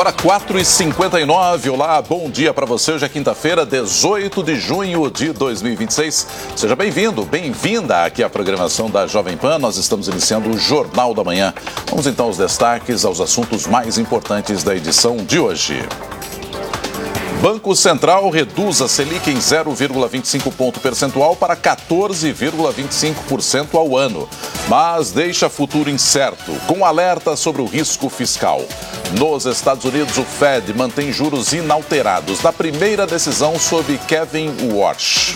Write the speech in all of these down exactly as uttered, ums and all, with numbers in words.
Para quatro e cinquenta e nove, olá, bom dia para você. Hoje é quinta-feira, dezoito de junho de dois mil e vinte e seis. Seja bem-vindo, bem-vinda aqui à programação da Jovem Pan. Nós estamos iniciando o Jornal da Manhã. Vamos então aos destaques, aos assuntos mais importantes da edição de hoje. Banco Central reduz a Selic em zero vírgula vinte e cinco ponto percentual para quatorze vírgula vinte e cinco por cento ao ano, mas deixa futuro incerto, com alerta sobre o risco fiscal. Nos Estados Unidos, o Fed mantém juros inalterados na primeira decisão sob Kevin Warsh.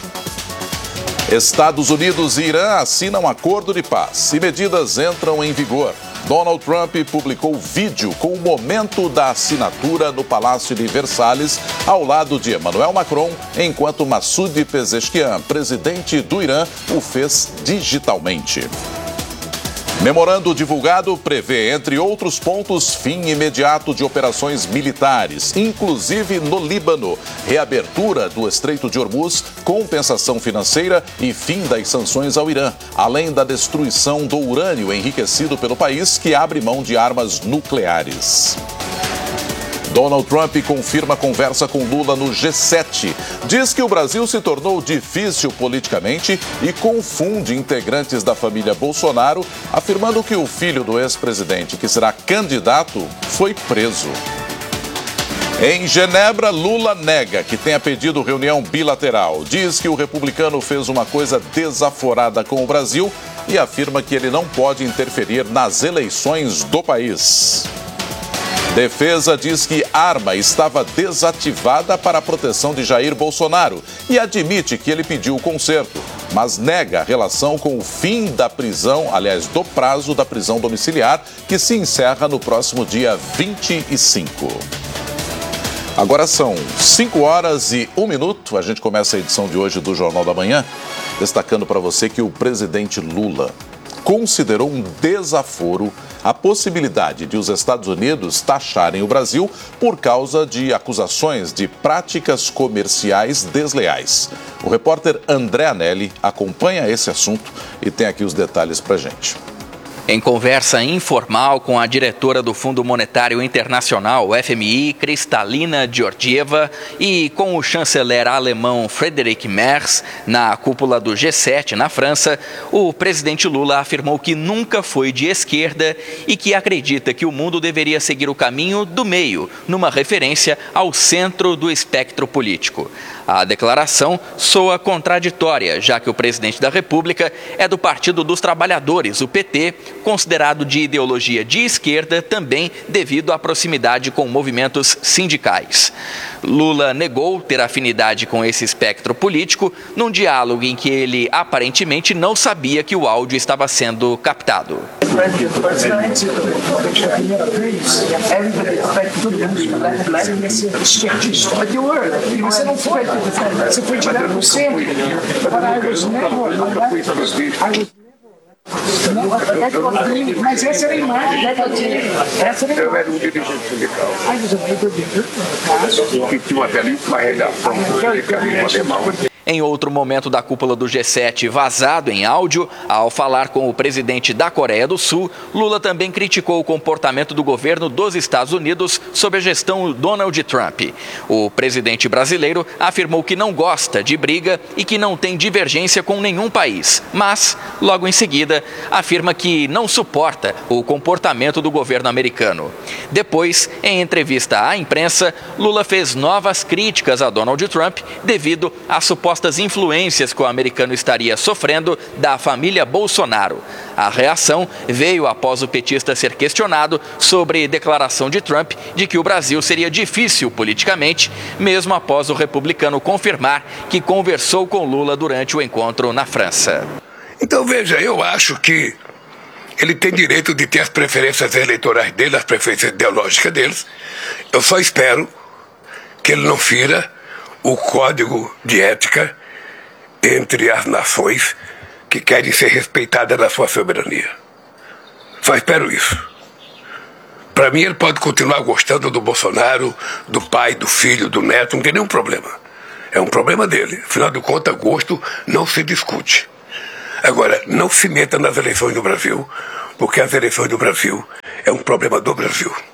Estados Unidos e Irã assinam acordo de paz e medidas entram em vigor. Donald Trump publicou vídeo com o momento da assinatura no Palácio de Versalhes, ao lado de Emmanuel Macron, enquanto Massoud Pezeshkian, presidente do Irã, o fez digitalmente. Memorando divulgado prevê, entre outros pontos, fim imediato de operações militares, inclusive no Líbano, reabertura do Estreito de Hormuz, compensação financeira e fim das sanções ao Irã, além da destruição do urânio enriquecido pelo país que abre mão de armas nucleares. Donald Trump confirma conversa com Lula no G sete. Diz que o Brasil se tornou difícil politicamente e confunde integrantes da família Bolsonaro, afirmando que o filho do ex-presidente, que será candidato, foi preso. Em Genebra, Lula nega que tenha pedido reunião bilateral. Diz que o republicano fez uma coisa desaforada com o Brasil e afirma que ele não pode interferir nas eleições do país. Defesa diz que arma estava desativada para a proteção de Jair Bolsonaro e admite que ele pediu o conserto, mas nega a relação com o fim da prisão, aliás, do prazo da prisão domiciliar, que se encerra no próximo dia vinte e cinco. Agora são cinco horas e um minuto. A gente começa a edição de hoje do Jornal da Manhã, destacando para você que o presidente Lula considerou um desaforo a possibilidade de os Estados Unidos taxarem o Brasil por causa de acusações de práticas comerciais desleais. O repórter André Anelli acompanha esse assunto e tem aqui os detalhes para a gente. Em conversa informal com a diretora do Fundo Monetário Internacional, o F M I, Kristalina Georgieva, e com o chanceler alemão Friedrich Merz, na cúpula do G sete na França, o presidente Lula afirmou que nunca foi de esquerda e que acredita que o mundo deveria seguir o caminho do meio, numa referência ao centro do espectro político. A declaração soa contraditória, já que o presidente da República é do Partido dos Trabalhadores, o P T, considerado de ideologia de esquerda também devido à proximidade com movimentos sindicais. Lula negou ter afinidade com esse espectro político num diálogo em que ele aparentemente não sabia que o áudio estava sendo captado. Você não foi, você foi direto no centro. Mas essa era a imagem, essa era a Eu era um dirigente sindical. Que tinha uma belíssima redação em alemão. Em outro momento da cúpula do G sete, vazado em áudio, ao falar com o presidente da Coreia do Sul, Lula também criticou o comportamento do governo dos Estados Unidos sob a gestão Donald Trump. O presidente brasileiro afirmou que não gosta de briga e que não tem divergência com nenhum país, mas, logo em seguida, afirma que não suporta o comportamento do governo americano. Depois, em entrevista à imprensa, Lula fez novas críticas a Donald Trump devido à suposta influências que o americano estaria sofrendo da família Bolsonaro. A reação veio após o petista ser questionado sobre declaração de Trump de que o Brasil seria difícil politicamente, mesmo após o republicano confirmar que conversou com Lula durante o encontro na França. Então veja, eu acho que ele tem direito de ter as preferências eleitorais dele, as preferências ideológicas deles. Eu só espero que ele não fira o código de ética entre as nações que querem ser respeitadas na sua soberania. Só espero isso. Para mim, ele pode continuar gostando do Bolsonaro, do pai, do filho, do neto, não tem nenhum problema. É um problema dele. Afinal de contas, gosto não se discute. Agora, não se meta nas eleições do Brasil, porque as eleições do Brasil é um problema do Brasil.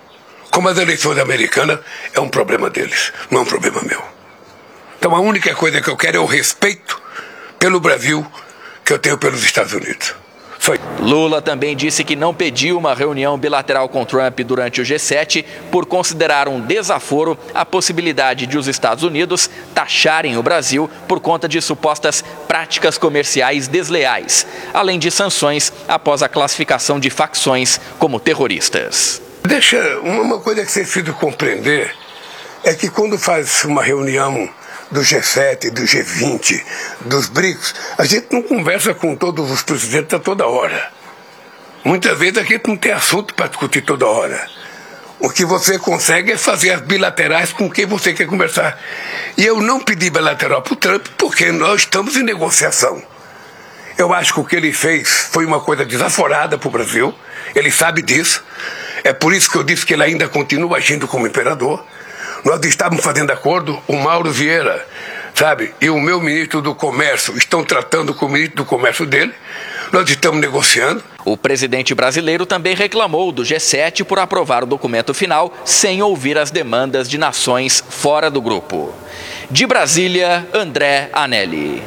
Como as eleições americanas, é um problema deles, não é um problema meu. Então a única coisa que eu quero é o respeito pelo Brasil que eu tenho pelos Estados Unidos. Foi. Lula também disse que não pediu uma reunião bilateral com Trump durante o G sete por considerar um desaforo a possibilidade de os Estados Unidos taxarem o Brasil por conta de supostas práticas comerciais desleais, além de sanções após a classificação de facções como terroristas. Deixa uma coisa que vocês precisam compreender é que quando faz uma reunião do G sete, do G vinte, dos BRICS, a gente não conversa com todos os presidentes a toda hora. Muitas vezes a gente não tem assunto para discutir toda hora. O que você consegue é fazer as bilaterais com quem você quer conversar. E eu não pedi bilateral para o Trump porque nós estamos em negociação. Eu acho que o que ele fez foi uma coisa desaforada para o Brasil. Ele sabe disso. É por isso que eu disse que ele ainda continua agindo como imperador. Nós estávamos fazendo acordo, o Mauro Vieira, sabe, e o meu ministro do Comércio estão tratando com o ministro do Comércio dele. Nós estamos negociando. O presidente brasileiro também reclamou do G sete por aprovar o documento final sem ouvir as demandas de nações fora do grupo. De Brasília, André Anelli.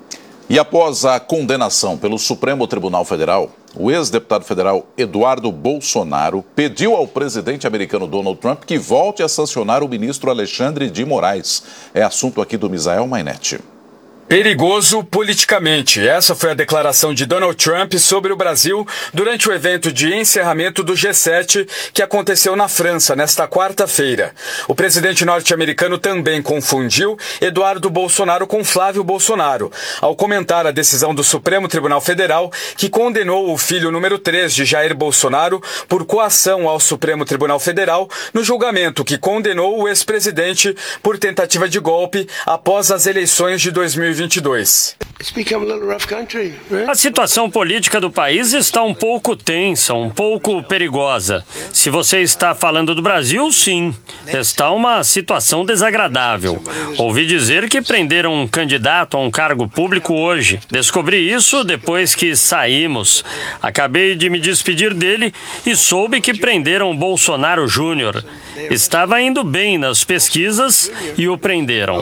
E após a condenação pelo Supremo Tribunal Federal, o ex-deputado federal Eduardo Bolsonaro pediu ao presidente americano Donald Trump que volte a sancionar o ministro Alexandre de Moraes. É assunto aqui do Misael Mainetti. Perigoso politicamente. Essa foi a declaração de Donald Trump sobre o Brasil durante o evento de encerramento do G sete que aconteceu na França nesta quarta-feira. O presidente norte-americano também confundiu Eduardo Bolsonaro com Flávio Bolsonaro, ao comentar a decisão do Supremo Tribunal Federal que condenou o filho número três de Jair Bolsonaro por coação ao Supremo Tribunal Federal no julgamento que condenou o ex-presidente por tentativa de golpe após as eleições de dois mil e vinte e dois. A situação política do país está um pouco tensa, um pouco perigosa. Se você está falando do Brasil, sim, está uma situação desagradável. Ouvi dizer que prenderam um candidato a um cargo público hoje. Descobri isso depois que saímos. Acabei de me despedir dele e soube que prenderam Bolsonaro Júnior. Estava indo bem nas pesquisas e o prenderam.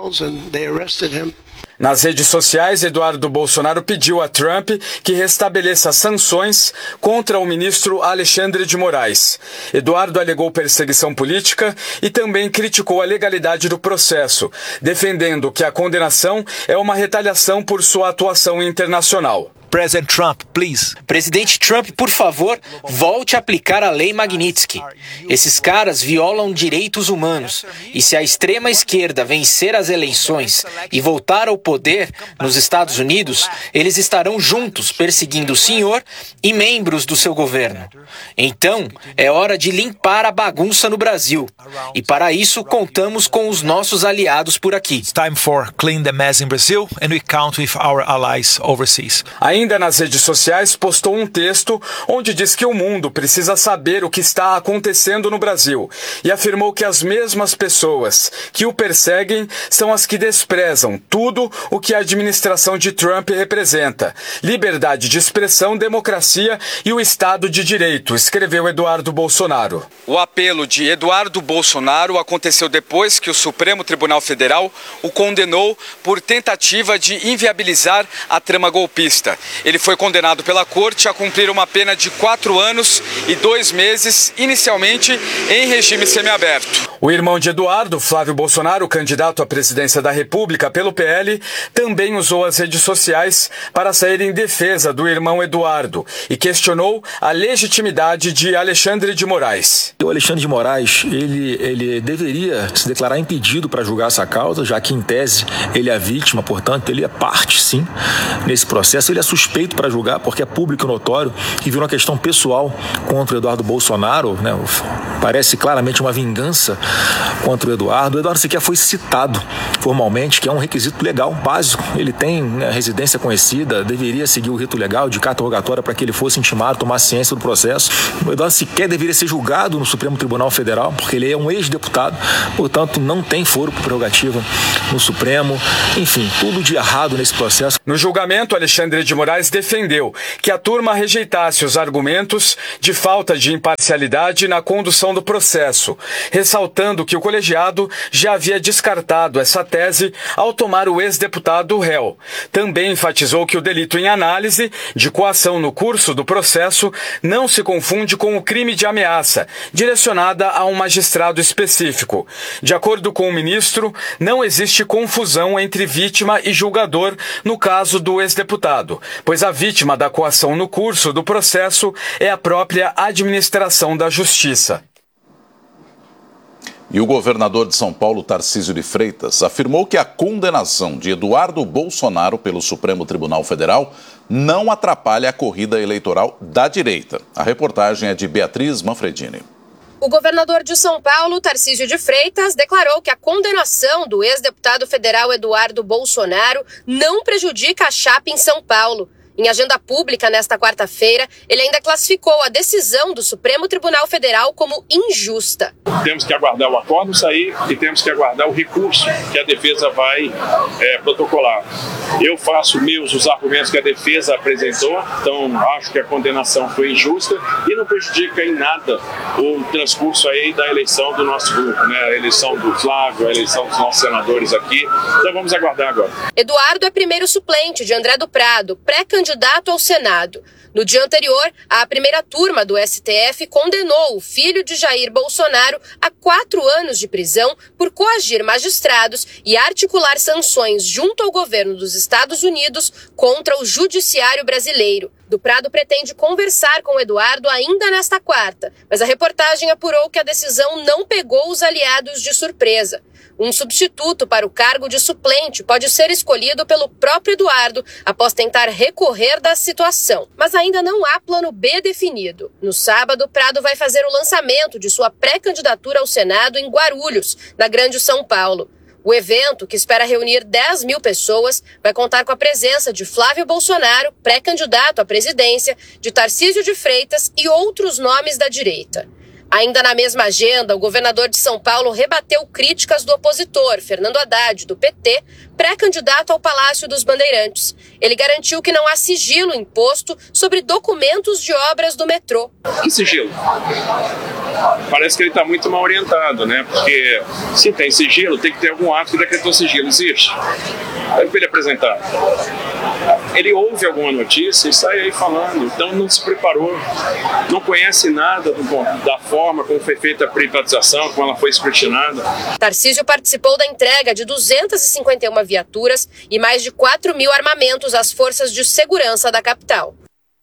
Nas redes sociais, Eduardo Bolsonaro pediu a Trump que restabeleça sanções contra o ministro Alexandre de Moraes. Eduardo alegou perseguição política e também criticou a legalidade do processo, defendendo que a condenação é uma retaliação por sua atuação internacional. President Trump, please. Presidente Trump, por favor, volte a aplicar a lei Magnitsky. Esses caras violam direitos humanos. E se a extrema-esquerda vencer as eleições e voltar ao poder nos Estados Unidos, eles estarão juntos perseguindo o senhor e membros do seu governo. Então, é hora de limpar a bagunça no Brasil. E para isso, contamos com os nossos aliados por aqui. It's time for clean the mess in Brazil and we count with our allies overseas. Ainda nas redes sociais, postou um texto onde diz que o mundo precisa saber o que está acontecendo no Brasil e afirmou que as mesmas pessoas que o perseguem são as que desprezam tudo o que a administração de Trump representa: liberdade de expressão, democracia e o Estado de Direito, escreveu Eduardo Bolsonaro. O apelo de Eduardo Bolsonaro aconteceu depois que o Supremo Tribunal Federal o condenou por tentativa de inviabilizar a trama golpista. Ele foi condenado pela corte a cumprir uma pena de quatro anos e dois meses, inicialmente em regime semiaberto. O irmão de Eduardo, Flávio Bolsonaro, candidato à presidência da República pelo P L, também usou as redes sociais para sair em defesa do irmão Eduardo e questionou a legitimidade de Alexandre de Moraes. O Alexandre de Moraes, ele, ele deveria se declarar impedido para julgar essa causa, já que, em tese, ele é vítima, portanto, ele é parte, sim, nesse processo. Ele é suspeito para julgar, porque é público e notório, e virou uma questão pessoal contra o Eduardo Bolsonaro, né? Parece claramente uma vingança contra o Eduardo. O Eduardo sequer foi citado formalmente, que é um requisito legal básico. Ele tem, né, residência conhecida, deveria seguir o rito legal de carta rogatória para que ele fosse intimado, tomar ciência do processo. O Eduardo sequer deveria ser julgado no Supremo Tribunal Federal, porque ele é um ex-deputado, portanto não tem foro por prerrogativa no Supremo. Enfim, tudo de errado nesse processo. No julgamento, Alexandre de Moraes Moraes defendeu que a turma rejeitasse os argumentos de falta de imparcialidade na condução do processo, ressaltando que o colegiado já havia descartado essa tese ao tomar o ex-deputado réu. Também enfatizou que o delito em análise, de coação no curso do processo, não se confunde com o crime de ameaça, direcionada a um magistrado específico. De acordo com o ministro, não existe confusão entre vítima e julgador no caso do ex-deputado, pois a vítima da coação no curso do processo é a própria administração da Justiça. E o governador de São Paulo, Tarcísio de Freitas, afirmou que a condenação de Eduardo Bolsonaro pelo Supremo Tribunal Federal não atrapalha a corrida eleitoral da direita. A reportagem é de Beatriz Manfredini. O governador de São Paulo, Tarcísio de Freitas, declarou que a condenação do ex-deputado federal Eduardo Bolsonaro não prejudica a chapa em São Paulo. Em agenda pública nesta quarta-feira, ele ainda classificou a decisão do Supremo Tribunal Federal como injusta. Temos que aguardar o acordo sair e temos que aguardar o recurso que a defesa vai é, protocolar. Eu faço meus os argumentos que a defesa apresentou, então acho que a condenação foi injusta e não prejudica em nada o transcurso aí da eleição do nosso grupo, né? A eleição do Flávio, a eleição dos nossos senadores aqui. Então vamos aguardar agora. Eduardo é primeiro suplente de André do Prado, pré-candidato candidato ao Senado. No dia anterior, a primeira turma do S T F condenou o filho de Jair Bolsonaro a quatro anos de prisão por coagir magistrados e articular sanções junto ao governo dos Estados Unidos contra o judiciário brasileiro. Do Prado pretende conversar com Eduardo ainda nesta quarta, mas a reportagem apurou que a decisão não pegou os aliados de surpresa. Um substituto para o cargo de suplente pode ser escolhido pelo próprio Eduardo após tentar recorrer da situação. Mas ainda não há plano B definido. No sábado, Prado vai fazer o lançamento de sua pré-candidatura ao Senado em Guarulhos, na Grande São Paulo. O evento, que espera reunir dez mil pessoas, vai contar com a presença de Flávio Bolsonaro, pré-candidato à presidência, de Tarcísio de Freitas e outros nomes da direita. Ainda na mesma agenda, o governador de São Paulo rebateu críticas do opositor, Fernando Haddad, do P T, pré-candidato ao Palácio dos Bandeirantes. Ele garantiu que não há sigilo imposto sobre documentos de obras do metrô. Que sigilo? Parece que ele está muito mal orientado, né? Porque se tem sigilo, tem que ter algum ato que decretou sigilo. Existe. Aí para ele apresentar. Ele ouve alguma notícia e sai aí falando. Então não se preparou, não conhece nada do, da forma como foi feita a privatização, como ela foi escrutinada. Tarcísio participou da entrega de duzentas e cinquenta e uma viaturas e mais de quatro mil armamentos às forças de segurança da capital.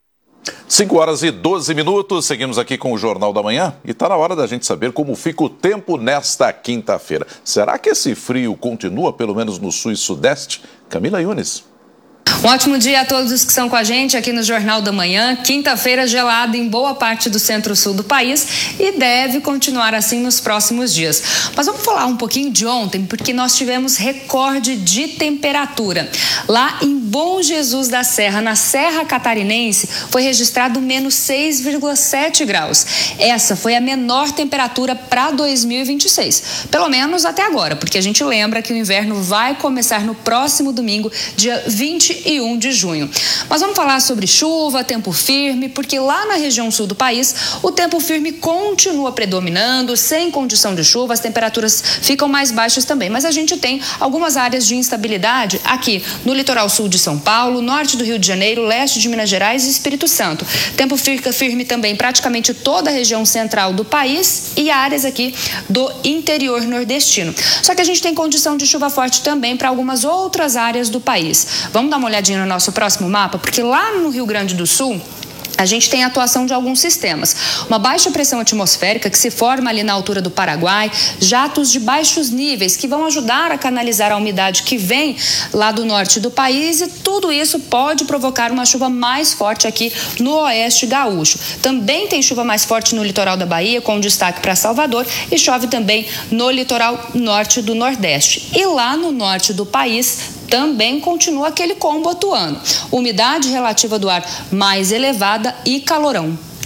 cinco horas e doze minutos, seguimos aqui com o Jornal da Manhã e está na hora da gente saber como fica o tempo nesta quinta-feira. Será que esse frio continua, pelo menos no sul e sudeste? Camila Yunes. Um ótimo dia a todos que estão com a gente aqui no Jornal da Manhã. Quinta-feira gelada em boa parte do centro-sul do país e deve continuar assim nos próximos dias. Mas vamos falar um pouquinho de ontem, porque nós tivemos recorde de temperatura. Lá em Bom Jesus da Serra, na Serra Catarinense, foi registrado menos seis vírgula sete graus. Essa foi a menor temperatura para dois mil e vinte e seis, pelo menos até agora, porque a gente lembra que o inverno vai começar no próximo domingo, dia vinte e um de junho. Mas vamos falar sobre chuva, tempo firme, porque lá na região sul do país, o tempo firme continua predominando, sem condição de chuva, as temperaturas ficam mais baixas também. Mas a gente tem algumas áreas de instabilidade aqui no litoral sul de São Paulo, norte do Rio de Janeiro, leste de Minas Gerais e Espírito Santo. Tempo fica firme também praticamente toda a região central do país e áreas aqui do interior nordestino. Só que a gente tem condição de chuva forte também para algumas outras áreas do país. Vamos dar uma olhadinha no nosso próximo mapa, porque lá no Rio Grande do Sul a gente tem a atuação de alguns sistemas. Uma baixa pressão atmosférica que se forma ali na altura do Paraguai, jatos de baixos níveis que vão ajudar a canalizar a umidade que vem lá do norte do país, e tudo isso pode provocar uma chuva mais forte aqui no oeste gaúcho. Também tem chuva mais forte no litoral da Bahia, com destaque para Salvador, e chove também no litoral norte do Nordeste. E lá no norte do país também continua aquele combo atuando. Umidade relativa do ar mais elevada e calorão.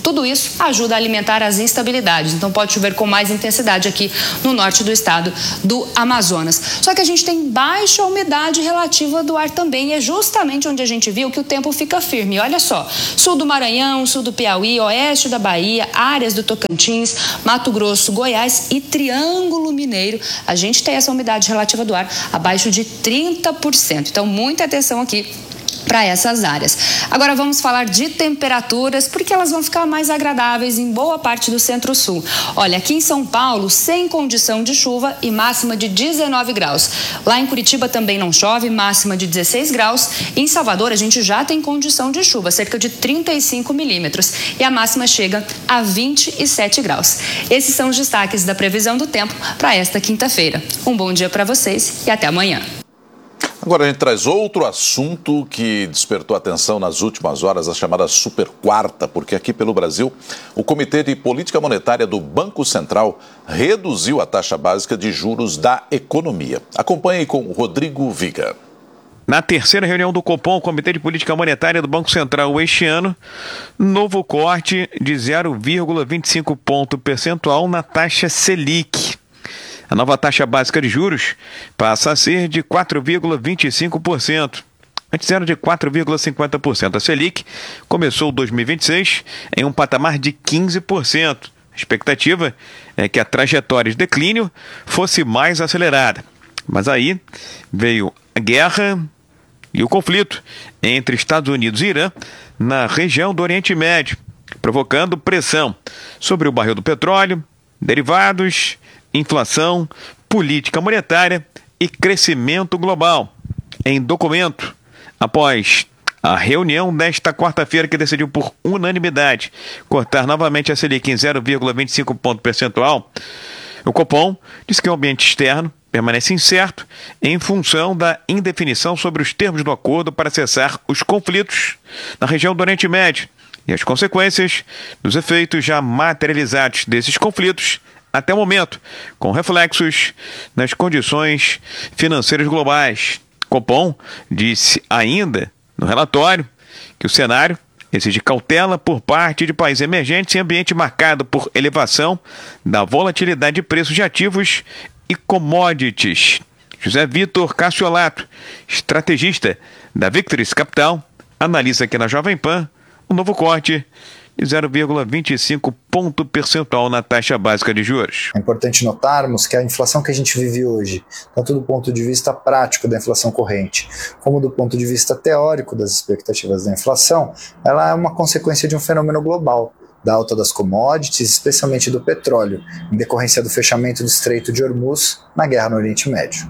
Tudo isso ajuda a alimentar as instabilidades, então pode chover com mais intensidade aqui no norte do estado do Amazonas. Só que a gente tem baixa umidade relativa do ar também, e é justamente onde a gente viu que o tempo fica firme. Olha só, sul do Maranhão, sul do Piauí, oeste da Bahia, áreas do Tocantins, Mato Grosso, Goiás e Triângulo Mineiro, a gente tem essa umidade relativa do ar abaixo de trinta por cento. Então, muita atenção aqui para essas áreas. Agora vamos falar de temperaturas, porque elas vão ficar mais agradáveis em boa parte do centro-sul. Olha, aqui em São Paulo, sem condição de chuva e máxima de dezenove graus. Lá em Curitiba também não chove, máxima de dezesseis graus. Em Salvador, a gente já tem condição de chuva, cerca de trinta e cinco milímetros. E a máxima chega a vinte e sete graus. Esses são os destaques da previsão do tempo para esta quinta-feira. Um bom dia para vocês e até amanhã. Agora a gente traz outro assunto que despertou atenção nas últimas horas, a chamada Super Quarta, porque aqui pelo Brasil, o Comitê de Política Monetária do Banco Central reduziu a taxa básica de juros da economia. Acompanhe com o Rodrigo Viga. Na terceira reunião do Copom, o Comitê de Política Monetária do Banco Central este ano, novo corte de zero vírgula vinte e cinco ponto percentual na taxa Selic. A nova taxa básica de juros passa a ser de quatro vírgula vinte e cinco por cento. Antes era de quatro vírgula cinquenta por cento. A Selic começou dois mil e vinte e seis em um patamar de quinze por cento. A expectativa é que a trajetória de declínio fosse mais acelerada. Mas aí veio a guerra e o conflito entre Estados Unidos e Irã na região do Oriente Médio, provocando pressão sobre o barril do petróleo, derivados, inflação, política monetária e crescimento global. Em documento, após a reunião desta quarta-feira que decidiu por unanimidade cortar novamente a Selic em zero vírgula vinte e cinco ponto percentual, o Copom diz que o ambiente externo permanece incerto em função da indefinição sobre os termos do acordo para cessar os conflitos na região do Oriente Médio e as consequências dos efeitos já materializados desses conflitos até o momento, com reflexos nas condições financeiras globais. Copom disse ainda no relatório que o cenário exige cautela por parte de países emergentes em ambiente marcado por elevação da volatilidade de preços de ativos e commodities. José Vitor Cassiolato, estrategista da Victoris Capital, analisa aqui na Jovem Pan o novo corte de zero vírgula vinte e cinco ponto percentual na taxa básica de juros. É importante notarmos que a inflação que a gente vive hoje, tanto do ponto de vista prático da inflação corrente, como do ponto de vista teórico das expectativas da inflação, ela é uma consequência de um fenômeno global, da alta das commodities, especialmente do petróleo, em decorrência do fechamento do Estreito de Hormuz na guerra no Oriente Médio.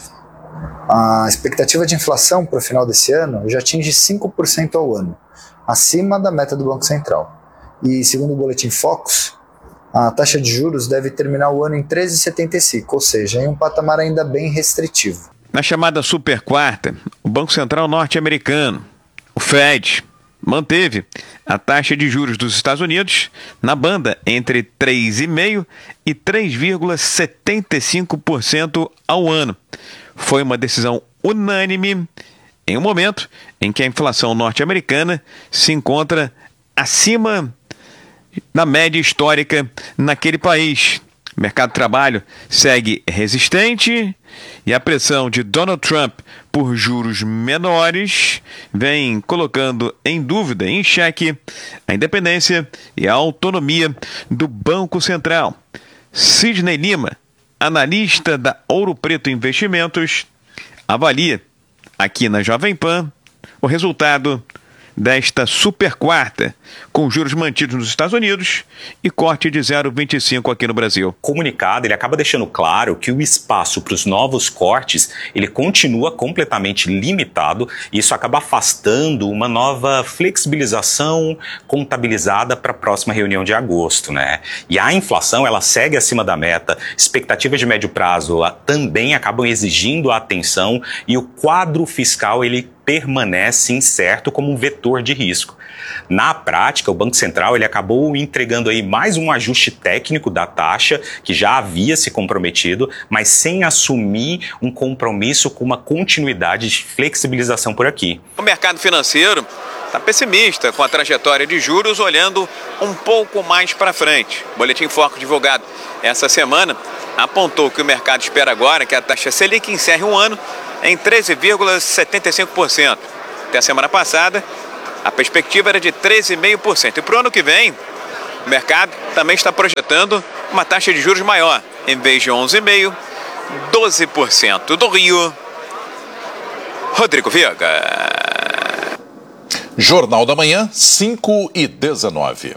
A expectativa de inflação para o final desse ano já atinge cinco por cento ao ano, acima da meta do Banco Central. E, segundo o Boletim Focus, a taxa de juros deve terminar o ano em treze vírgula setenta e cinco, ou seja, em um patamar ainda bem restritivo. Na chamada Super Quarta, o Banco Central norte-americano, o Fed, manteve a taxa de juros dos Estados Unidos na banda entre três vírgula cinco por cento e três vírgula setenta e cinco por cento ao ano. Foi uma decisão unânime em um momento em que a inflação norte-americana se encontra acima da média histórica naquele país. O mercado de trabalho segue resistente e a pressão de Donald Trump por juros menores vem colocando em dúvida, em xeque, a independência e a autonomia do Banco Central. Sidney Lima, analista da Ouro Preto Investimentos, avalia aqui na Jovem Pan o resultado desta super quarta, com juros mantidos nos Estados Unidos e corte de zero vírgula vinte e cinco aqui no Brasil. O comunicado ele acaba deixando claro que o espaço para os novos cortes ele continua completamente limitado e isso acaba afastando uma nova flexibilização contabilizada para a próxima reunião de agosto, né? E a inflação ela segue acima da meta, expectativas de médio prazo também acabam exigindo a atenção e o quadro fiscal ele permanece incerto como um vetor de risco. Na prática, o Banco Central ele acabou entregando aí mais um ajuste técnico da taxa, que já havia se comprometido, mas sem assumir um compromisso com uma continuidade de flexibilização por aqui. O mercado financeiro está pessimista com a trajetória de juros, olhando um pouco mais para frente. O Boletim Foco divulgado essa semana apontou que o mercado espera agora que a taxa Selic encerre o ano em treze vírgula setenta e cinco por cento. Até a semana passada, a perspectiva era de treze vírgula cinco por cento. E para o ano que vem, o mercado também está projetando uma taxa de juros maior. Em vez de onze vírgula cinco por cento, doze por cento. Do Rio, Rodrigo Viega. Jornal da Manhã, cinco e dezenove.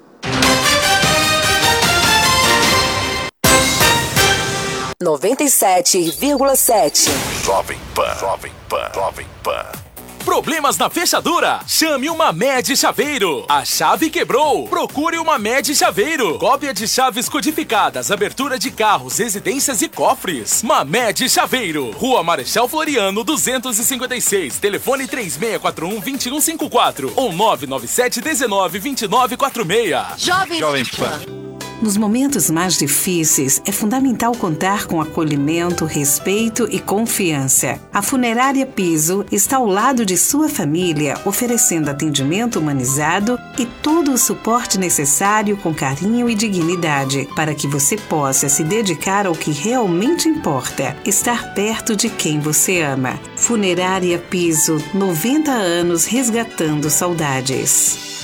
noventa e sete vírgula sete. Jovem Pan, Jovem Pan, Jovem Pan. Problemas na fechadura? Chame uma Med Chaveiro. A chave quebrou? Procure uma Med Chaveiro. Cópia de chaves codificadas, abertura de carros, residências e cofres. Mamed Chaveiro. Rua Marechal Floriano, duzentos e cinquenta e seis. Telefone três seis quatro um, dois um cinco quatro ou nove nove sete um nove, dois nove quatro seis. Jovem, Jovem Pan. Nos momentos mais difíceis, é fundamental contar com acolhimento, respeito e confiança. A Funerária Piso está ao lado de sua família, oferecendo atendimento humanizado e todo o suporte necessário com carinho e dignidade, para que você possa se dedicar ao que realmente importa, estar perto de quem você ama. Funerária Piso, noventa anos resgatando saudades.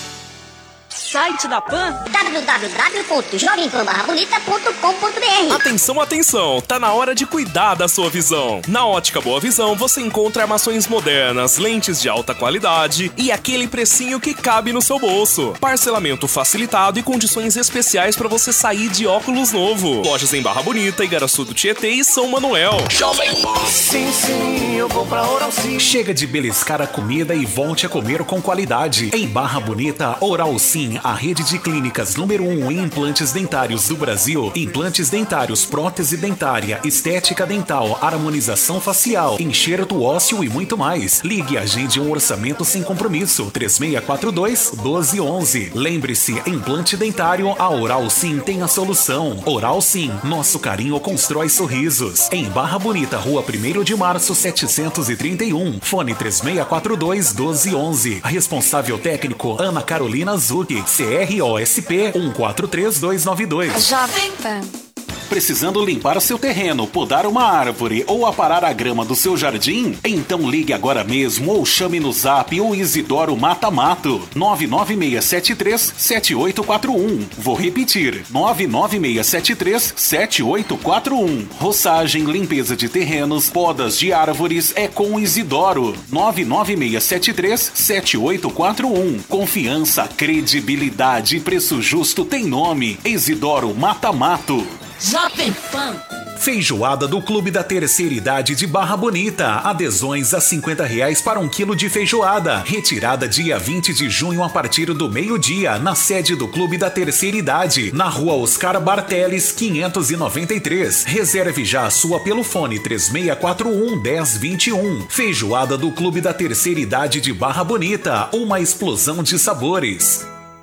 Site da Pan w w w ponto jovem pan barra bonita ponto com ponto b r. Atenção, atenção! Tá na hora de cuidar da sua visão. Na Ótica Boa Visão você encontra armações modernas, lentes de alta qualidade e aquele precinho que cabe no seu bolso. Parcelamento facilitado e condições especiais para você sair de óculos novo. Lojas em Barra Bonita, Igaraçu do Tietê e São Manuel. Jovem Pan. Sim, sim, eu vou pra Oral Sim. Chega de beliscar a comida e volte a comer com qualidade. Em Barra Bonita, Oral Sim, a rede de clínicas número um em implantes dentários do Brasil. Implantes dentários, prótese dentária, estética dental, harmonização facial, enxerto ósseo e muito mais. Ligue e agende um orçamento sem compromisso. três seis quatro dois, um dois um um. Lembre-se, implante dentário, a Oral Sim tem a solução. Oral Sim, nosso carinho constrói sorrisos. Em Barra Bonita, Rua primeiro de março, setecentos e trinta e um. Fone três seis quatro dois, um dois um um. Responsável técnico, Ana Carolina Zucchi. C R O S P um quatro três dois nove dois. Jovem Pan. Precisando limpar o seu terreno, podar uma árvore ou aparar a grama do seu jardim? Então ligue agora mesmo ou chame no Zap o Isidoro Mata Mato. nove nove seis sete três, sete oito quatro um. Vou repetir. nove nove seis sete três, sete oito quatro um. Roçagem, limpeza de terrenos, podas de árvores é com o Isidoro. nove nove seis sete três, sete oito quatro um. Confiança, credibilidade e preço justo tem nome. Isidoro Mata Mato. Jovem Pan. Feijoada do Clube da Terceira Idade de Barra Bonita. Adesões a cinquenta reais para um quilo de feijoada. Retirada dia vinte de junho a partir do meio-dia, na sede do Clube da Terceira Idade, na rua Oscar Barteles, quinhentos e noventa e três. Reserve já a sua pelo fone três seis quatro um, um zero dois um. Feijoada do Clube da Terceira Idade de Barra Bonita. Uma explosão de sabores.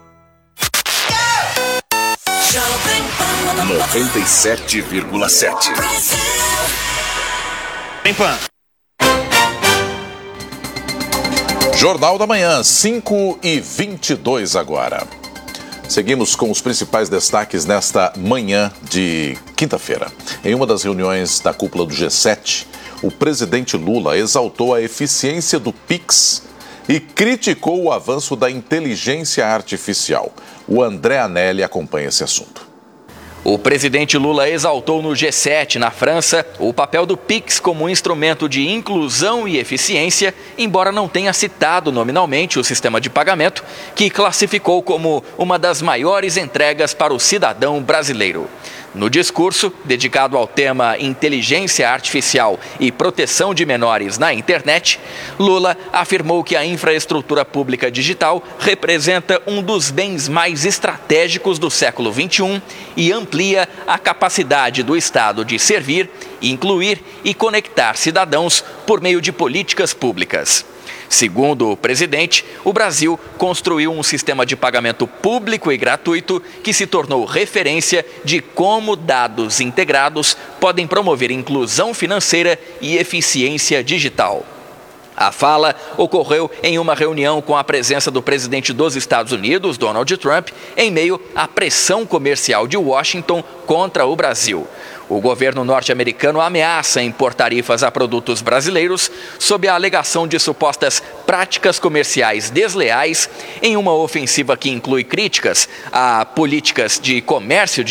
noventa e sete vírgula sete. Jovem Pan. Jornal da Manhã, cinco e vinte e dois agora. Seguimos com os principais destaques nesta manhã de quinta-feira. Em uma das reuniões da cúpula do G sete, o presidente Lula exaltou a eficiência do Pix e criticou o avanço da inteligência artificial. O André Anelli acompanha esse assunto. O presidente Lula exaltou no G sete, na França, o papel do Pix como instrumento de inclusão e eficiência, embora não tenha citado nominalmente o sistema de pagamento, que classificou como uma das maiores entregas para o cidadão brasileiro. No discurso, dedicado ao tema inteligência artificial e proteção de menores na internet, Lula afirmou que a infraestrutura pública digital representa um dos bens mais estratégicos do século vinte e um e amplia a capacidade do Estado de servir, incluir e conectar cidadãos por meio de políticas públicas. Segundo o presidente, o Brasil construiu um sistema de pagamento público e gratuito que se tornou referência de como dados integrados podem promover inclusão financeira e eficiência digital. A fala ocorreu em uma reunião com a presença do presidente dos Estados Unidos, Donald Trump, em meio à pressão comercial de Washington contra o Brasil. O governo norte-americano ameaça impor tarifas a produtos brasileiros sob a alegação de supostas práticas comerciais desleais em uma ofensiva que inclui críticas a políticas de comércio de